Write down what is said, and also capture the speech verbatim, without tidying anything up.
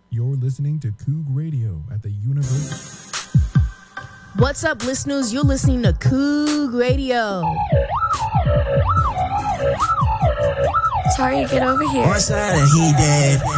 You're listening to Coog Radio at the University. What's up, listeners? You're listening to Coog Radio. Sorry, get over here. What's that? He dead.